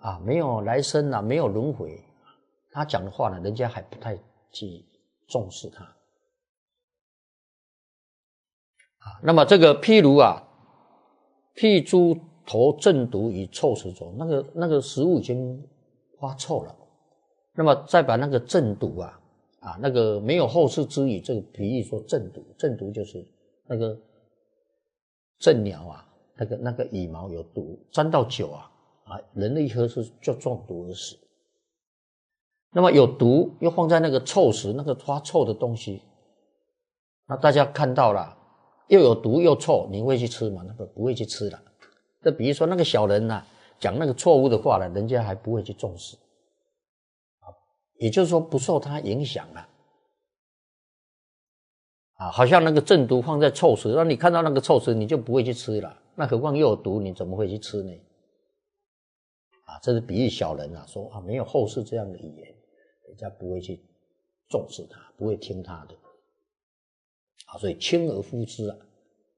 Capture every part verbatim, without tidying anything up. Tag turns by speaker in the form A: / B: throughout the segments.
A: 啊，没有来生啊，没有轮回，他讲的话呢，人家还不太去重视他。啊，那么这个譬如啊，譬猪头正毒与臭食中，那个那个食物已经发臭了，那么再把那个正毒啊啊那个没有后世之语，这个比喻说正毒，正毒就是那个正鸟啊，那个那个羽毛有毒，沾到酒啊啊，人类一喝是就中毒而死。那么有毒又放在那个臭食，那个发臭的东西，那大家看到了，又有毒又臭，你会去吃吗？那个不会去吃了。那比如说那个小人啊，讲那个错误的话了，人家还不会去重视，也就是说不受他影响了。啊，好像那个正毒放在臭食，那你看到那个臭食你就不会去吃了，那何况又有毒，你怎么会去吃呢？啊，这是比喻小人啊，说啊没有后世这样的语言，人家不会去重视他，不会听他的。啊，所以轻而复之啊。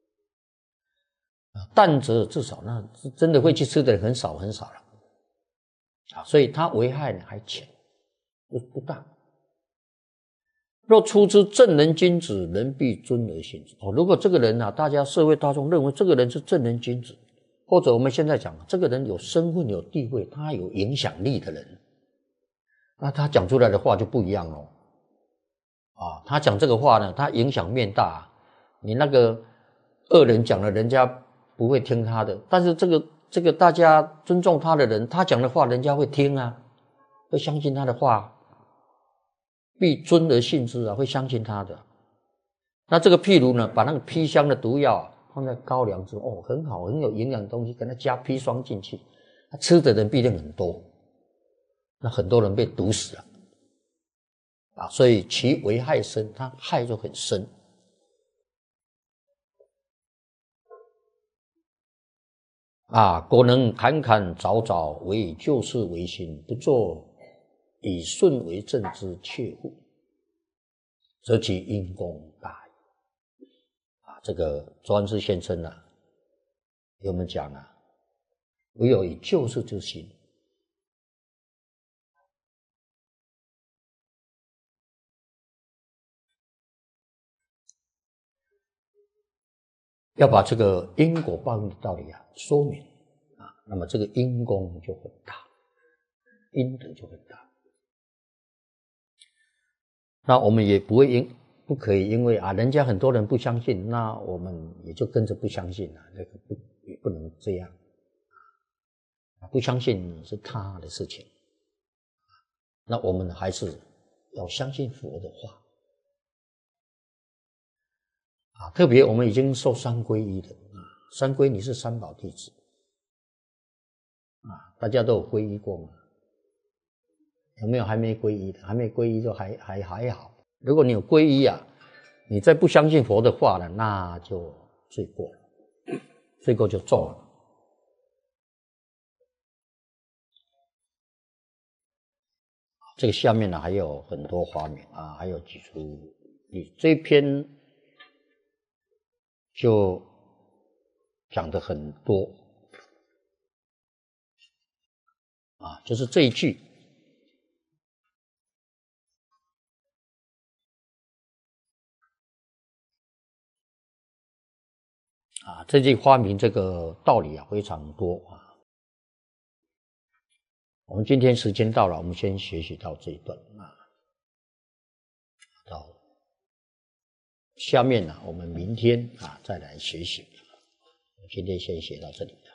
A: 但则至少那真的会去吃的人很少很少了。啊，所以它危害呢还浅，不不大。若出之正人君子，人必尊而信之。哦，如果这个人啊，大家社会大众认为这个人是正人君子，或者我们现在讲这个人有身份有地位，他有影响力的人，那他讲出来的话就不一样咯。啊，他讲这个话呢，他影响面大，你那个恶人讲了，人家不会听他的，但是这个这个大家尊重他的人，他讲的话人家会听啊，会相信他的话，必尊而信之啊，会相信他的。那这个譬如呢，把那个砒霜的毒药、啊、放在高粱之后，哦，很好，很有营养的东西，给它加砒霜进去，他吃的人必定很多，那很多人被毒死了啊，所以其危害深，它害就很深。啊，果能侃侃凿凿，为以就事为心，不做以顺为正之切乎，则其因功大矣。啊，这个周安之先生啊，给我们讲啊，唯有以就事之心，要把这个因果报应的道理啊说明啊，那么这个因功就很大，因德就很大。那我们也不会因不可以因为啊人家很多人不相信，那我们也就跟着不相信了，那个不也不能这样。不相信是他的事情，那我们还是要相信佛的话啊。特别我们已经受三皈依的啊，三皈你是三宝弟子啊，大家都有皈依过吗？有没有还没皈依的？还没皈依就还还还好。如果你有皈依啊，你再不相信佛的话了，那就罪过了，罪过就重了。这个下面呢还有很多花名啊，还有举出例，这一篇就讲得很多啊，就是这一句啊，这句花名这个道理啊非常多啊。我们今天时间到了，我们先学习到这一段啊。到下面呢，我们明天啊再来学习。今天先学到这里。